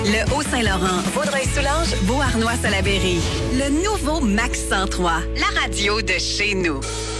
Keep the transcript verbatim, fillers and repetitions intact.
le Haut-Saint-Laurent, Vaudreuil-Soulanges, Beauharnois-Salaberry. Le nouveau Max cent trois, la radio de chez nous.